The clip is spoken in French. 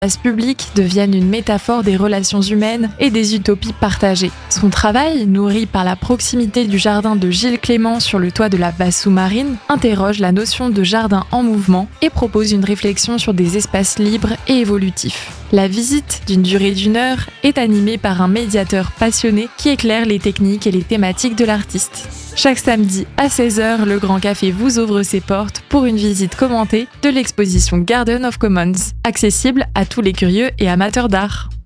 espaces publics deviennent une métaphore des relations humaines et des utopies partagées. Son travail, nourri par la proximité du jardin de Gilles Clément sur le toit de la base sous-marine, interroge la notion de jardin en mouvement et propose une réflexion sur des espaces libres et évolutifs. La visite, d'une durée d'1 heure, est animée par un médiateur passionné qui éclaire les techniques et les thématiques de l'artiste. Chaque samedi à 16h, le Grand Café vous ouvre ses portes pour une visite commentée de l'exposition Garden of Commons, accessible à tous les curieux et amateurs d'art.